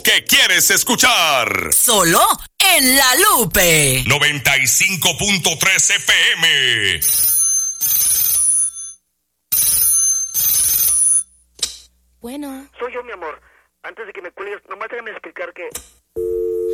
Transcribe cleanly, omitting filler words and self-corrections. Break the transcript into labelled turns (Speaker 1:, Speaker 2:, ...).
Speaker 1: que quieres escuchar.
Speaker 2: Solo en La Lupe
Speaker 1: 95.3 FM.
Speaker 3: Bueno.
Speaker 4: Soy yo, mi amor. Antes de que me cuelgues, nomás déjame explicar que